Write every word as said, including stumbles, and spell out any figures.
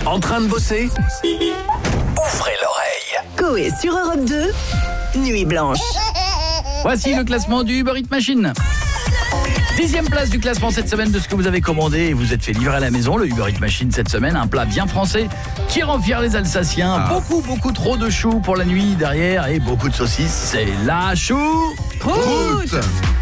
En train de bosser? Ouvrez l'oreille. Coé sur Europe deux, Nuit Blanche. Voici le classement du Uber Eats Machine. Dixième place du classement cette semaine de ce que vous avez commandé et vous êtes fait livrer à la maison. Le Uber Eats Machine cette semaine, un plat bien français qui rend fier les Alsaciens. Ah. Beaucoup, beaucoup trop de choux pour la nuit derrière et beaucoup de saucisses. C'est la choucroute.